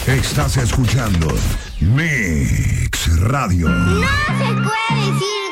Estás escuchando Mix Radio. No se puede decir